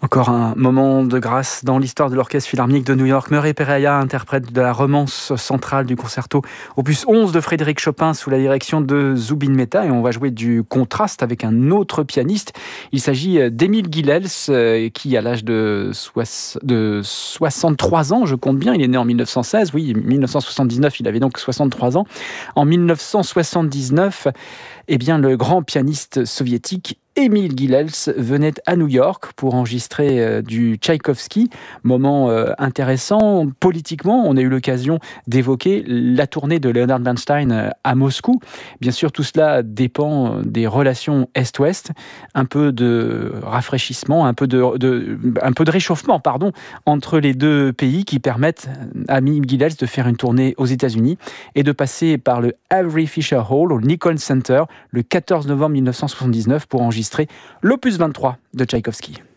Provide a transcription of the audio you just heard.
Encore un moment de grâce dans l'histoire de l'Orchestre Philharmonique de New York. Murray Perahia interprète de la romance centrale du concerto opus 11 de Frédéric Chopin sous la direction de Zubin Mehta, et on va jouer du contraste avec un autre pianiste. Il s'agit d'Émile Guilels qui, à l'âge de 63 ans, je compte bien, il est né en 1916, oui, 1979, il avait donc 63 ans. En 1979, eh bien, le grand pianiste soviétique Émile Guilels venait à New York pour enregistrer du Tchaïkovski. Moment intéressant. Politiquement, on a eu l'occasion d'évoquer la tournée de Leonard Bernstein à Moscou. Bien sûr, tout cela dépend des relations Est-Ouest. Un peu de rafraîchissement, un peu de réchauffement, entre les deux pays qui permettent à Émile Guilels de faire une tournée aux États-Unis et de passer par le Avery Fisher Hall au Lincoln Center le 14 novembre 1979 pour enregistrer l'opus 23 de Tchaïkovski.